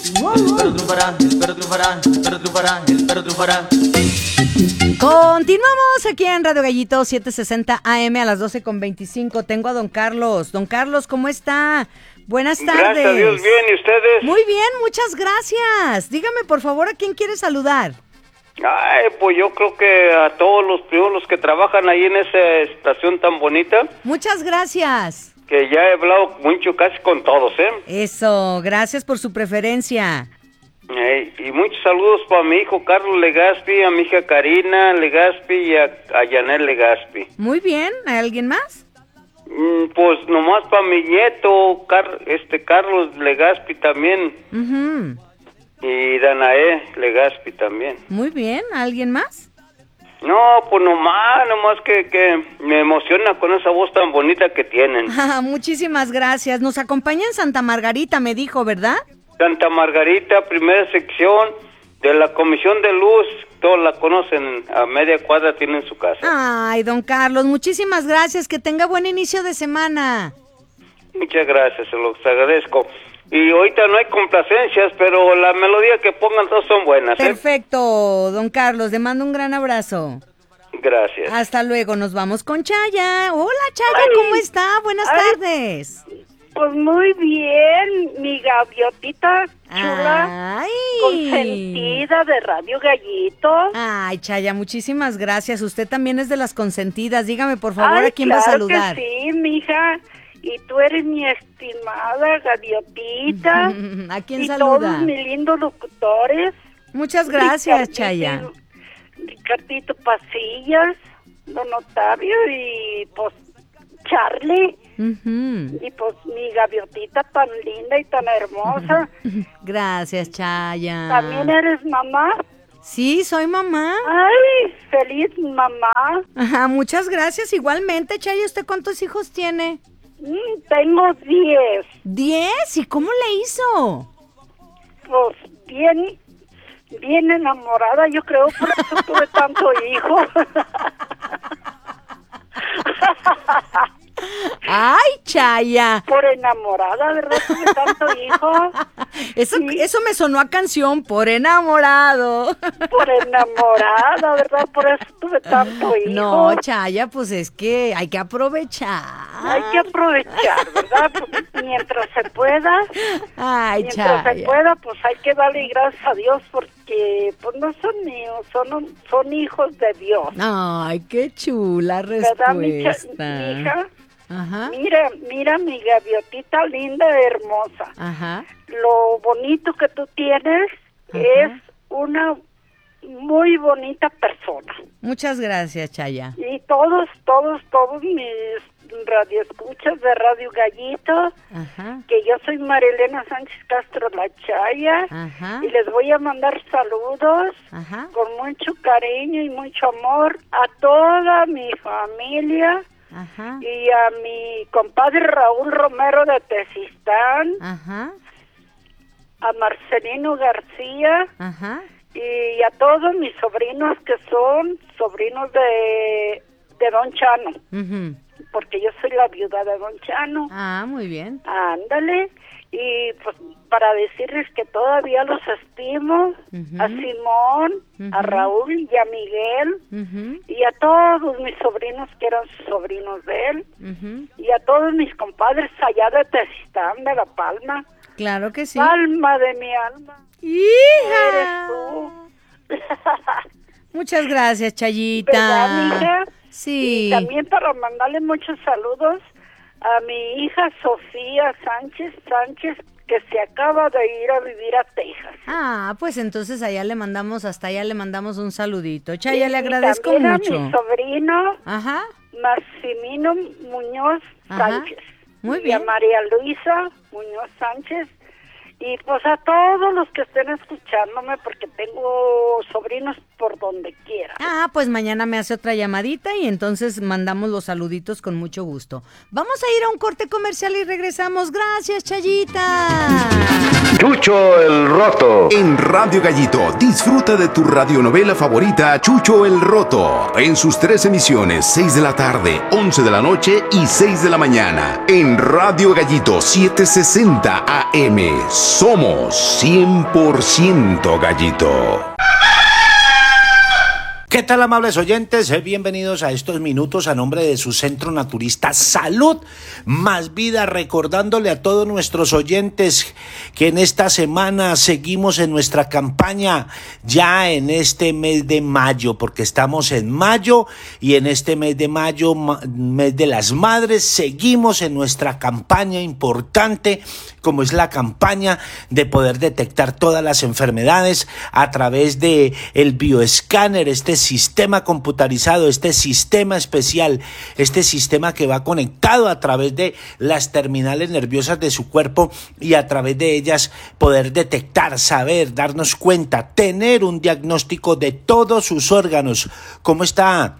El perro triunfará, el perro triunfará, el perro triunfará, el perro triunfará. Continuamos aquí en Radio Gallito 760 AM a las 12:25. Tengo a don Carlos. Don Carlos, ¿cómo está? Buenas tardes. Gracias a Dios, bien, ¿y ustedes? Muy bien, muchas gracias. Dígame, por favor, ¿a quién quiere saludar? Ay, pues yo creo que a todos los primos que trabajan ahí en esa estación tan bonita, Muchas gracias. que ya he hablado mucho, casi con todos, ¿eh? Eso, gracias por su preferencia. Y muchos saludos para mi hijo Carlos Legaspi, a mi hija Karina Legaspi y a Yanel Legaspi. Muy bien, ¿hay alguien más? Pues nomás para mi nieto, Carlos Legaspi también, Ujú. y Danae Legaspi también. Muy bien, ¿alguien más? No, pues nomás que me emociona con esa voz tan bonita que tienen. Muchísimas gracias. Nos acompaña en Santa Margarita, me dijo, ¿verdad? Santa Margarita, primera sección de la Comisión de Luz, todos la conocen, a media cuadra tienen su casa. Ay, don Carlos, muchísimas gracias. Que tenga buen inicio de semana. Muchas gracias, se los agradezco. Y ahorita no hay complacencias, pero la melodía que pongan todas son buenas, ¿eh? Perfecto, don Carlos, le mando un gran abrazo. Gracias. Hasta luego, nos vamos con Chaya. Hola, Chaya, ¿cómo está? Buenas tardes. Pues muy bien, mi gaviotita chula, Ay. consentida de Radio Gallito. Ay, Chaya, muchísimas gracias. Usted también es de las consentidas. Dígame, por favor, ¿a quién va a claro saludar? Que sí, mija. Y tú eres mi estimada gaviotita. ¿A quién y saluda? todos mis lindos locutores. Muchas gracias, Chaya. Ricardito Pasillas, don Octavio y pues Charlie. Ujú. Y pues mi gaviotita tan linda y tan hermosa. Gracias, Chaya. ¿También eres mamá? Sí, soy mamá. Ay, feliz mamá. Ajá, muchas gracias. Igualmente, Chaya, ¿usted cuántos hijos tiene? Tengo 10. ¿10? ¿Y cómo le hizo? Pues bien enamorada, yo creo, por eso tuve tanto hijo. ¡Ay, Chaya! Por enamorada, ¿verdad? Tuve tanto hijo. Eso me sonó a canción, por enamorado. Por enamorada, ¿verdad? Por eso tuve tanto hijo. No, Chaya, pues es que hay que aprovechar. Hay que aprovechar, ¿verdad? Pues, mientras se pueda. Ay, mientras Chaya. se pueda, pues hay que darle gracias a Dios porque pues no son míos, son hijos de Dios. Ay, qué chula ¿Verdad, respuesta. mi hija? Ajá. Mira mi gaviotita linda, hermosa. Ajá. Lo bonito que tú tienes es una muy bonita persona. Muchas gracias, Chaya. Y todos mis radioescuchas de Radio Gallito, Ajá. que yo soy Marilena Sánchez Castro La Chaya, Ajá. y les voy a mandar saludos Ajá. con mucho cariño y mucho amor a toda mi familia. Ajá. Y a mi compadre Raúl Romero de Tezistán, Ajá. a Marcelino García Ajá. y a todos mis sobrinos que son sobrinos de Don Chano, Ujú. porque yo soy la viuda de Don Chano. Ah, muy bien. Ándale, y pues para decirles que todavía los estimo, a Simón, a Raúl y a Miguel, Ujú. y a todos mis sobrinos que eran sobrinos de él, Ujú. y a todos mis compadres allá de Tezistán, de La Palma. Claro que sí. Alma de mi alma, ¡Hija! eres tú. Muchas gracias, Chayita. ¿Verdad, mija? Sí. Y también para mandarle muchos saludos a mi hija Sofía Sánchez, que se acaba de ir a vivir a Texas. Ah, pues entonces hasta allá le mandamos un saludito. Chaya, le Y agradezco también mucho. a mi sobrino Ajá. Maximino Muñoz Ajá. Sánchez. Muy Y bien. a María Luisa Muñoz Sánchez. Y pues a todos los que estén escuchándome, porque tengo sobrinos por donde quiera. Ah, pues mañana me hace otra llamadita y entonces mandamos los saluditos con mucho gusto. Vamos a ir a un corte comercial y regresamos. Gracias, Chayita. Chucho el Roto. En Radio Gallito, disfruta de tu radionovela favorita, Chucho el Roto. En sus 3 emisiones, 6 de la tarde, 11 de la noche y 6 de la mañana. En Radio Gallito 760 AM. Somos 100% Gallito. ¿Qué tal, amables oyentes? Bienvenidos a estos minutos a nombre de su Centro Naturista Salud Más Vida, recordándole a todos nuestros oyentes que en esta semana seguimos en nuestra campaña ya en este mes de mayo, porque estamos en mayo y en este mes de mayo, mes de las madres, seguimos en nuestra campaña importante, como es la campaña de poder detectar todas las enfermedades a través de el bioescáner, este sistema computarizado, este sistema especial, este sistema que va conectado a través de las terminales nerviosas de su cuerpo y a través de ellas poder detectar, saber, darnos cuenta, tener un diagnóstico de todos sus órganos, cómo está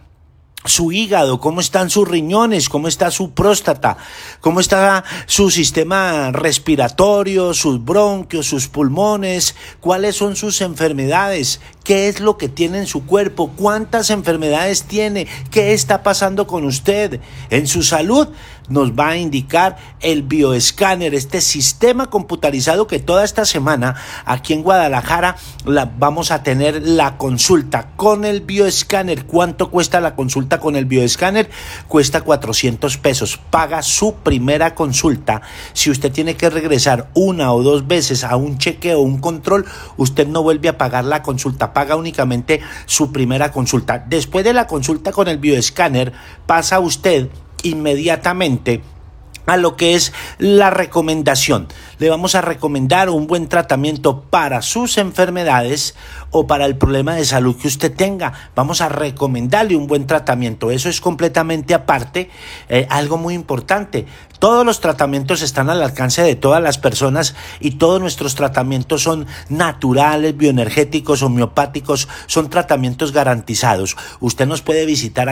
su hígado, cómo están sus riñones, cómo está su próstata, cómo está su sistema respiratorio, sus bronquios, sus pulmones, cuáles son sus enfermedades, qué es lo que tiene en su cuerpo, cuántas enfermedades tiene, qué está pasando con usted en su salud. Nos va a indicar el bioescáner, este sistema computarizado que toda esta semana aquí en Guadalajara vamos a tener la consulta con el bioescáner. ¿Cuánto cuesta la consulta con el bioescáner? Cuesta 400 pesos. Paga su primera consulta. Si usted tiene que regresar una o dos veces a un chequeo o un control, usted no vuelve a pagar la consulta, paga únicamente su primera consulta. Después de la consulta con el bioescáner, pasa usted inmediatamente a lo que es la recomendación. Le vamos a recomendar un buen tratamiento para sus enfermedades o para el problema de salud que usted tenga. Vamos a recomendarle un buen tratamiento. Eso es completamente aparte, algo muy importante. Todos los tratamientos están al alcance de todas las personas y todos nuestros tratamientos son naturales, bioenergéticos, homeopáticos, son tratamientos garantizados. Usted nos puede visitar